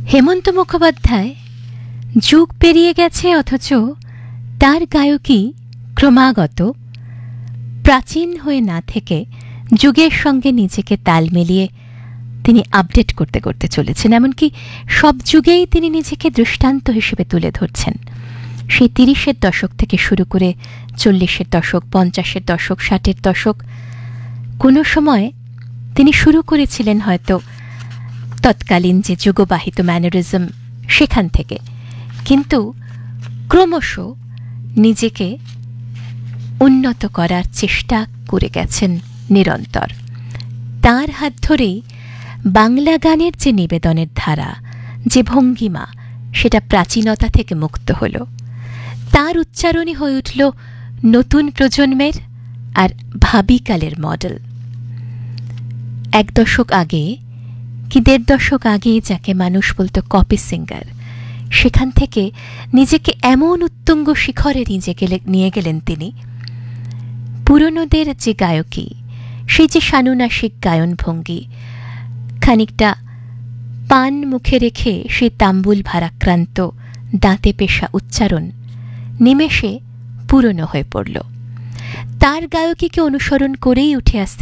হেমন্ত মুখোপাধ্যায় যুগ পেরিয়ে গেছে, অথচ তার গায়কী ক্রমাগত প্রাচীন হয়ে না থেকে যুগের সঙ্গে নিজেকে তাল মিলিয়ে তিনি আপডেট করতে করতে চলেছেন। এমনকি সব যুগেই তিনি নিজেকে দৃষ্টান্ত হিসেবে তুলে ধরছেন। সেই ৩০-এর দশক থেকে শুরু করে ৪০-এর দশক, ৫০-এর দশক, ৬০-এর দশক, কোনো সময় তিনি শুরু করেছিলেন হয়তো তৎকালীন যে যুগবাহিত ম্যানারিজম সেখান থেকে, কিন্তু ক্রমশ নিজেকে উন্নত করার চেষ্টা করে গেছেন নিরন্তর। তার হাত ধরেই বাংলা গানের যে নিবেদনের ধারা, যে ভঙ্গিমা, সেটা প্রাচীনতা থেকে মুক্ত হল। তার উচ্চারণই হয়ে উঠল নতুন প্রজন্মের আর ভাবিকালের মডেল। ১ দশক আগে কি ১.৫ দশক আগে যাকে মানুষ বলতো কপি সিঙ্গার, সেখান থেকে নিজেকে এমন উত্তুঙ্গ শিখরে নিয়ে গেলেন তিনি। পুরনোদের যে গায়কী, সেই যে সানুনাসিক গায়ন ভঙ্গি, খানিকটা পান মুখে রেখে সেই তাম্বুল ভারাক্রান্ত দাঁতে পেশা উচ্চারণ নিমেষে পুরনো হয়ে পড়ল। তার গায়কীকে অনুসরণ করেই উঠে আসতে